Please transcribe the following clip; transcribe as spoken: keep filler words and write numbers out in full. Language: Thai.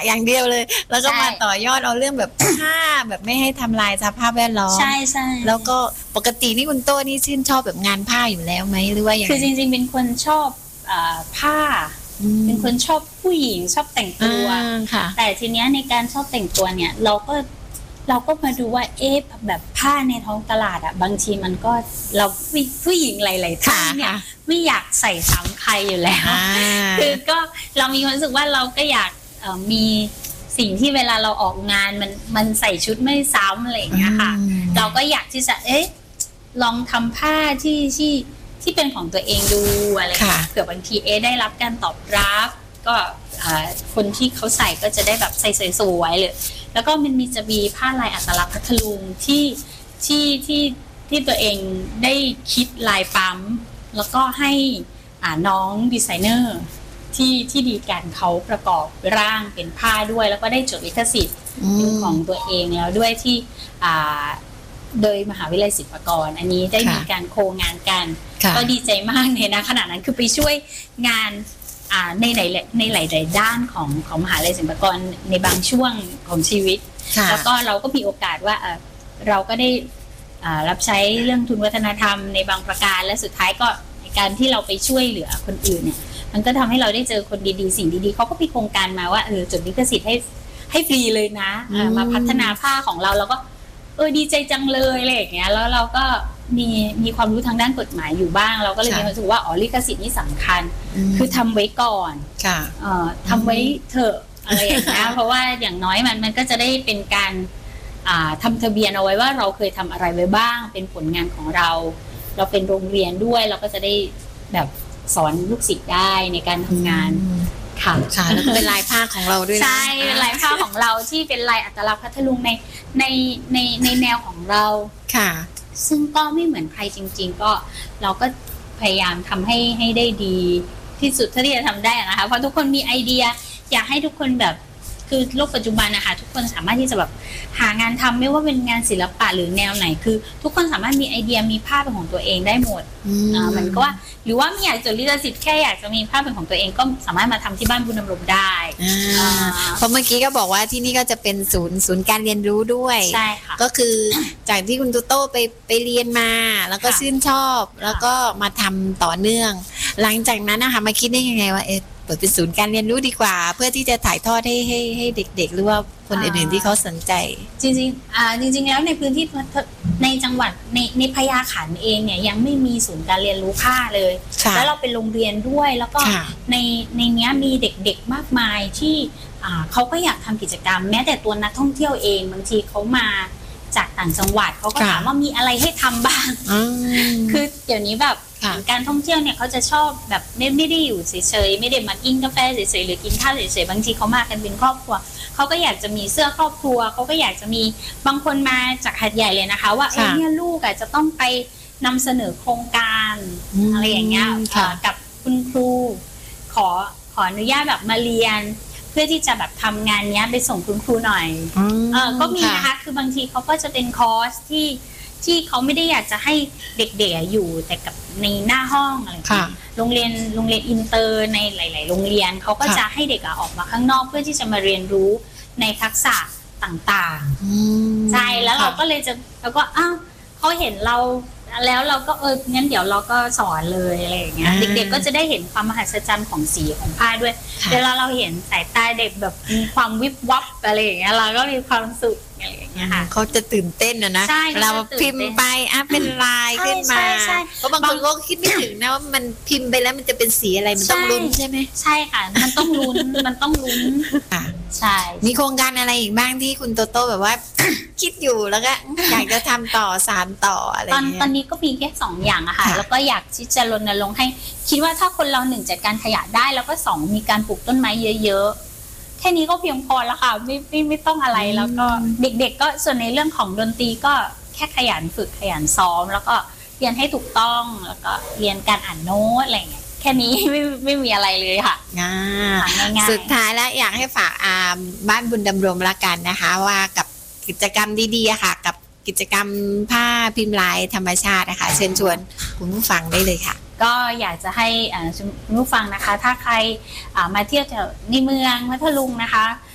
อย่างเดียวเลยแล้วก็มาต่อยอดเอาเรื่องแบบผ้าแบบไม่ให้ทำลายสภาพแวดล้อมใช่ใช่แล้วก็ปกตินี่คุณโต้นี่ชื่นชอบแบบงานผ้าอยู่แล้วไหมหรือว่าอย่างคือจริงๆเป็นคนชอบผ้าเป็นคนชอบผู้หญิงชอบแต่งตัวแต่ทีเนี้ยในการชอบแต่งตัวเนี่ยเราก็เราก็มาดูว่าเอ๊ะแบบผ้าในท้องตลาดอ่ะบางทีมันก็เราผู้หญิงหลายๆท่านเนี่ยไม่อยากใส่ซ้ำใครอยู่แล้วคือก็เรามีความรู้สึกว่าเราก็อยากมีสิ่งที่เวลาเราออกงานมันมันใส่ชุดไม่ซ้ำอะไรอย่างเงี้ยค่ะเราก็อยากที่จะเอ๊ะลองทำผ้าที่ที่ที่เป็นของตัวเองดูอะไรเผื่อบางทีเอ๊ะได้รับการตอบรับก็คนที่เขาใส่ก็จะได้แบบใส่สวยๆเลยแล้วก็มันมีจะมีผ้าลายอัตลักษณ์พัทลุงที่ที่ที่ที่ตัวเองได้คิดลายปั๊มแล้วก็ให้น้องดีไซเนอร์ที่ที่ดีกันเขาประกอบร่างเป็นผ้าด้วยแล้วก็ได้จดลิขสิทธิ์เป็นของตัวเองแล้วด้วยที่โดยมหาวิทยาลัยศิลปากรอันนี้ได้มีการโคงานกันก็ดีใจมากในนะขณะนั้นคือไปช่วยงานในหลายในหลายๆด้านของของมหาวิทยาลัยศิลปากรในบางช่วงของชีวิตแล้วก็เราก็มีโอกาสว่าเราก็ได้รับใช้เรื่องทุนวัฒนธรรมในบางประการและสุดท้ายก็ในการที่เราไปช่วยเหลือคนอื่นเนี่ยมันก็ทำให้เราได้เจอคนดีๆสิ่งดีๆเขาก็มีโครงการมาว่าเออจดลิขสิทธิ์ให้ให้ฟรีเลยนะมาพัฒนาผ้าของเราแล้วก็เออดีใจจังเลยอะไรอย่างเงี้ยแล้วเราก็มีมีความรู้ทางด้านกฎหมายอยู่บ้างเราก็เลยมีความรู้สึกว่าอ๋อลิขสิทธิ์นี่สำคัญคือทำไว้ก่อนเอ่อทำไว้เถอะอะไรอย่างเงี้ยเพราะว่าอย่างน้อยมันมันก็จะได้เป็นการทำทะเบียนเอาไว้ว่าเราเคยทำอะไรไว้บ้างเป็นผลงานของเราเราเป็นโรงเรียนด้วยเราก็จะได้แบบสอนลูกศิษย์ได้ในการทำงานค่ะค่ะแล้วก็เป็นลายผ้าของเราด้วยใช่เป็นลายผ้าของเราที่เป็นลายอัตลักษณ์พัทลุงในในในในแนวของเราค่ะซึ่งก็ไม่เหมือนใครจริงๆก็เราก็พยายามทำให้ให้ได้ดีที่สุดเท่าที่จะทำได้นะคะเพราะทุกคนมีไอเดียอยากให้ทุกคนแบบคือโลกปัจจุบันนะคะทุกคนสามารถที่จะแบบหางานทำไม่ว่าเป็นงานศิลปะหรือแนวไหนคือทุกคนสามารถมีไอเดียมีภาพเป็นของตัวเองได้หมดอ่ามันก็ว่าหรือว่าไม่อยากจดลิขสิทธิ์แค่อยากจะมีภาพเป็นของตัวเองก็สามารถมาทำที่บ้านบุญดำรงได้เพราะเมื่อกี้ก็บอกว่าที่นี่ก็จะเป็นศูนย์ศูนย์การเรียนรู้ด้วยใช่ค่ะก็คือจากที่คุณตุ๊โต้ไปไปเรียนมาแล้วก็ชื่นชอบแล้วก็มาทำต่อเนื่องหลังจากนั้นนะคะมาคิดได้ยังไงว่าเออเปิดเป็นศูนย์การเรียนรู้ดีกว่าเพื่อที่จะถ่ายทอดให้ให้ให้เด็กๆหรือว่าคนอื่นๆที่เขาสนใจจริงๆอ่าจริงๆแล้วในพื้นที่ในจังหวัดในในพญาขันธ์เองเนี่ยยังไม่มีศูนย์การเรียนรู้ผ้าเลยแล้วเราเป็นโรงเรียนด้วยแล้วก็ในในนี้มีเด็กๆมากมายที่อ่าเขาก็อยากทำกิจกรรมแม้แต่ตัวนักท่องเที่ยวเองบางทีเขามาจากต่างจังหวัดเขาก็ถามว่ามีอะไรให้ทำบ้างคือเดี๋ยวนี้แบบการท่องเที่ยวเนี่ยเขาจะชอบแบบไม่ไม่ได้อยู่เฉยๆไม่ได้มากินกาแฟเฉยๆหรือกินข้าวเฉยๆบางทีเขามากันเป็นครอบครัวเขาก็อยากจะมีเสื้อครอบครัวเขาก็อยากจะมีบางคนมาจากหัดใหญ่เลยนะคะว่าเออเนี่ยลูกอ่ะจะต้องไปนำเสนอโครงการอะไรอย่างเงี้ยกับคุณครูขอขออนุญาตแบบมาเรียนเพื่อที่จะแบบทำงานเนี้ยไปส่งคุณครูหน่อยเออก็มีนะคะคือบางทีเขาก็จะเป็นคอร์สที่ที่เขาไม่ได้อยากจะให้เด็กๆอยู่แต่กับในหน้าห้องอะไรโรงเรียนโรงเรียนอินเตอร์ในหลายๆโรงเรียนเขาก็จะให้เด็กออกมาข้างนอกเพื่อที่จะมาเรียนรู้ในทักษะต่างๆใช่แล้วเราก็เลยจะเราก็อ้าวเขาเห็นเราแล้วเราก็เอองั้นเดี๋ยวเราก็สอนเลยอะไรอย่างเงี้ยเด็กๆก็จะได้เห็นความมหัศจรรย์ของสีของผ้าด้วยเวลาเราเห็นสายตาเด็กแบบมีความวิบวับอะไรอย่างเงี้ยเราก็มีความสุขอะไรอย่างเงี้ยค่ะเขาจะตื่นเต้นนะนะเราพิมพ์ไปอ่ะเป็นลายขึ้นมาเพราะบางคนก็คิดไม่ถึงนะว่ามันพิมพ์ไปแล้วมันจะเป็นสีอะไรมันต้องลุ้นใช่ไหมใช่ค่ะมันต้องลุ้นมันต้องลุ้นใช่มีโครงการอะไรอีกบ้างที่คุณโตโต้แบบว่าคิดอยู่แล้วก็อยากจะทำต่อสานต่ออะไรตอนตอนนี้ก็มีแค่สองอย่างอะค่ะแล้วก็อยากที่จะรณรงค์ให้คิดว่าถ้าคนเราหนึ่งจัดการขยะได้แล้วก็สองมีการปลูกต้นไม้เยอะๆแค่นี้ก็เพียงพอแล้วค่ะไม่ไม่ไม่ต้องอะไรแล้วก็เด็กๆก็ส่วนในเรื่องของดนตรีก็แค่ขยันฝึกขยันซ้อมแล้วก็เรียนให้ถูกต้องแล้วก็เรียนการอ่านโน้ตอะไรอย่างเงี้ยแค่นี้ไม่ไม่มีอะไรเลยค่ะง่ายๆสุดท้ายแล้วอยากให้ฝากอาบ้านบุญดำรงละกันนะคะว่ากับกิจกรรมดีๆค่ะกับกิจกรรมผ้าพิมพ์ลายธรรมชาตินะคะเชิญชวนคุณผู้ฟังได้เลยค่ะก็อยากจะให้คุณผู้ฟังนะคะถ้าใครมาเที่ยวแถวในเมืองพัทลุงนะคะ